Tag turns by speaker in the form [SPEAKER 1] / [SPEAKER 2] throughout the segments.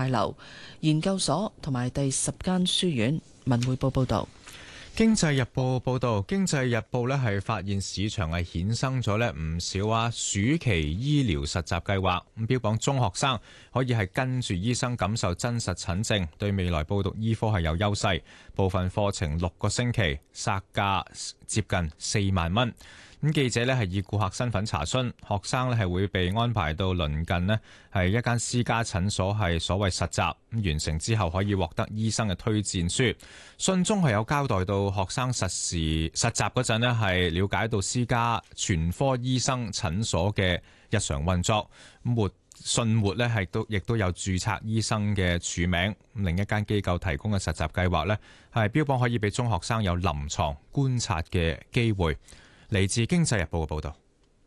[SPEAKER 1] 樓、研究所同埋第10間書院。文匯報報道。
[SPEAKER 2] 經濟日報報導，經濟日報咧係發現市場係衍生咗咧唔少暑期醫療實習計劃，咁標榜中學生可以係跟住醫生感受真實診症，對未來報讀醫科係有優勢。部分課程6個星期，殺價接近4萬蚊。咁記者咧係以顧客身份查詢，學生咧係會被安排到鄰近呢係一間私家診所係所謂實習，咁完成之後可以獲得醫生嘅推薦書。信中係有交代到學生實習嗰陣呢係了解到私家全科醫生診所嘅日常運作。信末呢係亦都有註冊醫生嘅署名。另一間機構提供嘅實習計劃呢係標榜可以俾中學生有臨床觀察嘅機會。嚟自《經濟日報》嘅報導。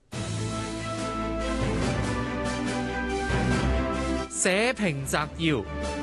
[SPEAKER 3] 社評摘要：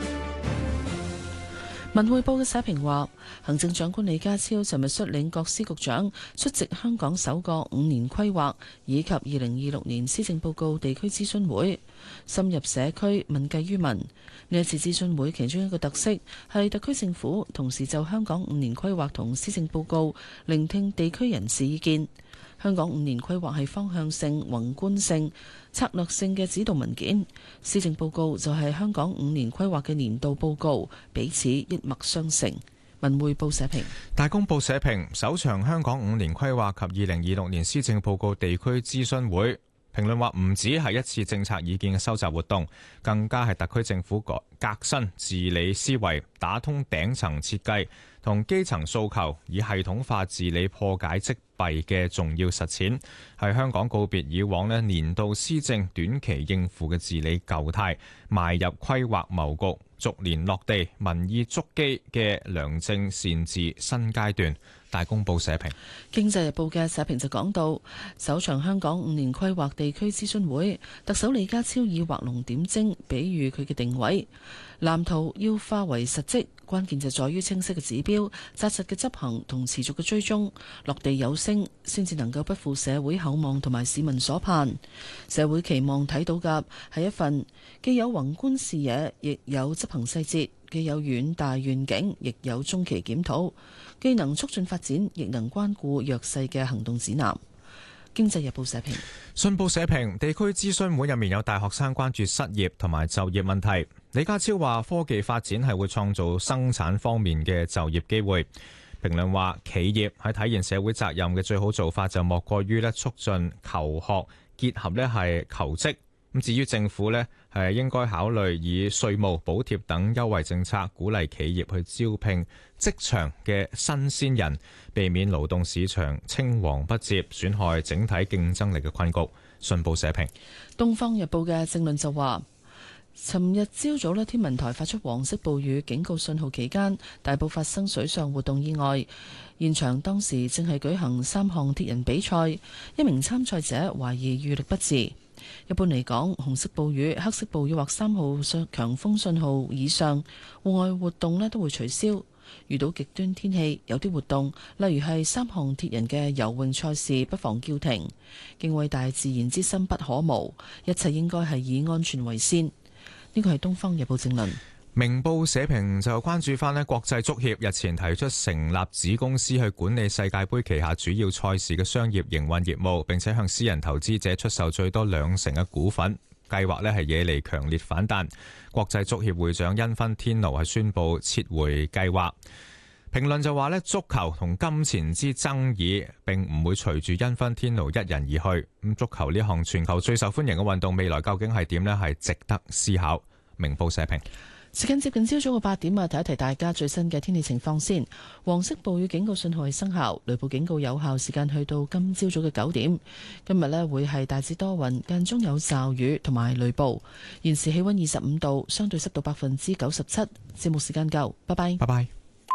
[SPEAKER 1] 文匯報嘅社評話，行政長官李家超尋日率領各司局長出席香港首個5年規劃以及2026年施政報告地區諮詢會，深入社區，問計於民。呢一次諮詢會其中一個特色係特區政府同時就香港5年規劃同施政報告聆聽地區人士意見。香港5年規劃係方向性、宏觀性、策略性嘅指導文件，施政報告就係香港5年規劃嘅年度報告，彼此一脈相承。文匯報社評。
[SPEAKER 2] 大公報社評，首場香港5年規劃及2026年施政報告地區諮詢會。評論話唔止係一次政策意見嘅收集活動，更加係特區政府革新治理思維，打通頂層設計同基層訴求，以系統化治理破解積弊嘅重要實踐，係香港告別以往年度施政短期應付嘅治理舊態，邁入規劃謀局，逐年落地民意觸基嘅良政善治新階段。大公報社評。
[SPEAKER 1] 經濟日報嘅社評就講到，首場香港5年規劃地區諮詢會，特首李家超以畫龍點睛比喻佢嘅定位，藍圖要化為實績，關鍵就在於清晰嘅指標、紮實嘅執行同持續嘅追蹤，落地有聲，先至能夠不負社會厚望同埋市民所盼。社會期望睇到嘅係一份既有宏觀視野，亦有執行細節，既有遠大願景，亦有中期檢討，既能促進發展，亦能關顧弱勢嘅行動指南。經濟日報社評。
[SPEAKER 2] 信報社評，地區諮詢會入面有大學生關注失業同埋就業問題。李家超話科技發展係會創造生產方面嘅就業機會。評論話企業喺體現社會責任嘅最好做法就莫過於促進求學結合係求職。咁至於政府係應該考慮以稅務補貼等優惠政策鼓勵企業去招聘職場嘅新鮮人，避免勞動市場青黃不接，損害整體競爭力嘅困局。信報社評。
[SPEAKER 1] 東方日報嘅政論就話，尋日朝早天文台發出黃色暴雨警告信號期間，大埔發生水上活動意外，現場當時正係舉行3項鐵人比賽，一名參賽者懷疑遇溺不治。一般嚟講，紅色暴雨、黑色暴雨或3號強風信號以上，戶外活動都會取消。遇到極端天氣，有啲活動，例如係3項鐵人嘅游泳賽事，不妨叫停。敬畏大自然之心不可無，一切應該係以安全為先。呢個係《東方日報》正論。
[SPEAKER 2] 明報社評就關注翻國際足協日前提出成立子公司去管理世界盃旗下主要賽事嘅商業營運業務，並且向私人投資者出售最多20%嘅股份。計劃係惹嚟強烈反彈。國際足協會長因芬天奴係宣布撤回計劃。評論就話足球同金錢之爭議並唔會隨住因芬天奴一人而去。咁足球呢項全球最受歡迎嘅運動，未來究竟係點呢？係值得思考。明報社評。
[SPEAKER 1] 時間接近朝早嘅8點啊，提一提大家最新嘅天氣情況先。黃色暴雨警告信號係生效，雷暴警告有效時間去到今朝早嘅9點。今日會係大致多雲，間中有驟雨同埋雷暴。現時氣溫25度，相對濕度97%。節目時間夠，拜拜。
[SPEAKER 2] 拜拜。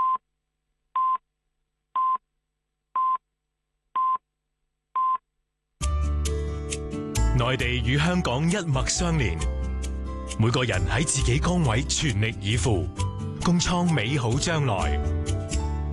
[SPEAKER 4] 內地與香港一脈相連。每個人喺自己崗位全力以赴，共創美好將來。